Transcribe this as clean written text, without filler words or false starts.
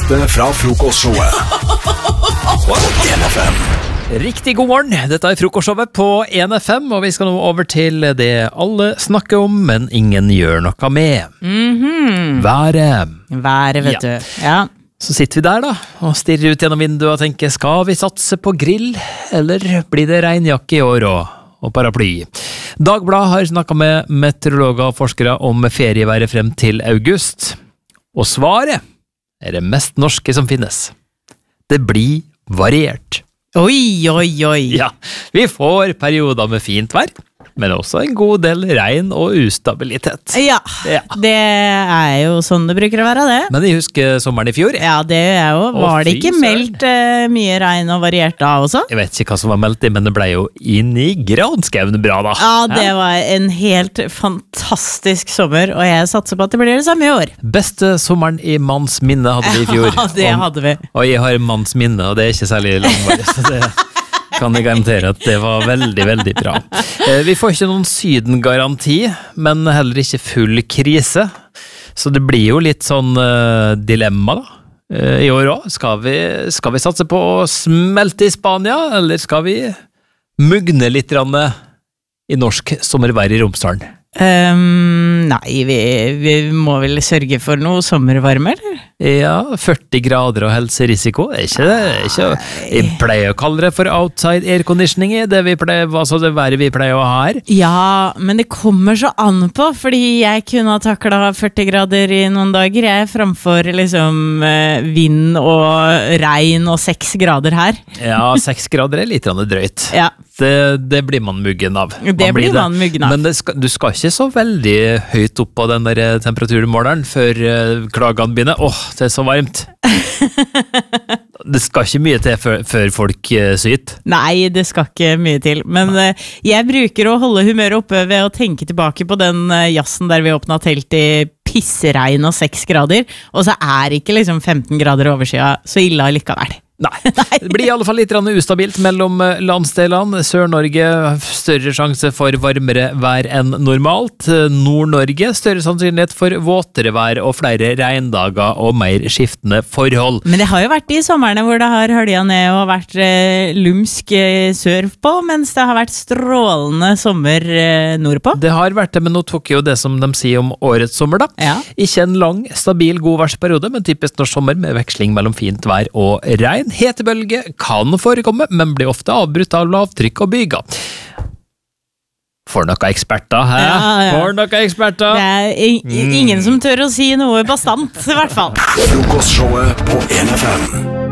beste fra frokostshowet. På 1FM. Riktig god morgen, dette frokostshowet på 1FM, og vi skal nå over til det alle snakker om, men ingen gjør noe med. Været. Været, vet du. Ja. Så sitter vi der da, og stirrer ut gjennom vinduet og tenker, skal vi satse på grill, eller blir det regnjakke i år og paraply? Dagbladet har snakket med meteorologer og forskere om ferieværet frem til august, og svaret er det mest norske som finnes. Det blir variert. Oi, oi, oi. Ja, vi får perioder med fint vær, men også en god del regn og ustabilitet. Ja, det er jo sånn det bruker å være det. Men jeg husker sommeren i fjor. Ja, det er jo. Var det ikke meldt mye regn og variert da også? Jeg vet ikke hva som var meldt i, men det ble jo inn i granskauen bra da. Ja, det var en helt fantastisk sommer, og jeg satser på at det blir det samme i år. Beste sommeren i manns minne hadde vi i fjor. Ja, det hadde vi. Og jeg har manns minne, og det er ikke særlig langvarig, så det kan jeg garantere at det var veldig, veldig bra. Vi får ikke noen sydengaranti, men heller ikke full krise. Så det blir jo litt sånn dilemma da. I år også. Skal vi satse på å smelte i Spania, eller skal vi mugne litt i norsk sommervær i Romsdalen? Nei, vi må vel sørge for noe sommervarme, eller? Ja, 40 grader og helserisiko. Jeg pleier å kalle det for outside air conditioning, det det været vi pleier å ha her. Ja, men det kommer så an på, fordi jeg kunne ha taklet 40 grader i noen dager, jeg framfor liksom vind og regn og 6 grader her. Ja, 6 grader er litt drøyt. Ja. Det blir man muggen av. Det blir man muggen av. Men du skal ikke så veldig høyt opp på den der temperaturmåleren før klagene begynner. Det er så varmt. Det skal ikke mye til før folk syter. Nei, det skal ikke mye til. Men jeg bruker å holde humøret oppe ved å tenke tilbake på den jazzen der vi åpnet telt i pisseregn og 6 grader, og så er ikke liksom 15 grader oversida så ille allikevel. Nei, det blir i alle fall litt ustabilt mellom landsdelene. Sør-Norge større sjanse for varmere vær enn normalt. Nord-Norge større sannsynlighet for våtere vær og flere regndager og mer skiftende forhold. Men det har jo vært de sommerne hvor det har hølja ned og vært lumsk sør på, mens det har vært strålende sommer nordpå. Det har vært det, men nå tok jo det som de sier om årets sommer da. Ja. Ikke en lang, stabil, god værsperiode, men typisk norsk sommer med veksling mellom fint vær og regn. Hetebølge kan forekomme, men blir ofte avbrutt av lavtrykk og byger. For noen eksperter, hæ? Ja. For noen eksperter. Det er ingen som tør å si noe bastant, i hvert fall. Frokostshowet på 1FM.